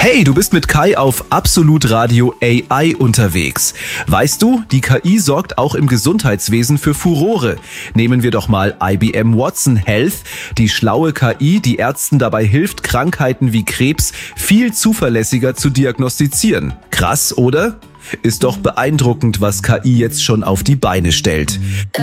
Hey, du bist mit Kai auf Absolut Radio AI unterwegs. Weißt du, die KI sorgt auch im Gesundheitswesen für Furore. Nehmen wir doch mal IBM Watson Health, die schlaue KI, die Ärzten dabei hilft, Krankheiten wie Krebs viel zuverlässiger zu diagnostizieren. Krass, oder? Ist doch beeindruckend, was KI jetzt schon auf die Beine stellt.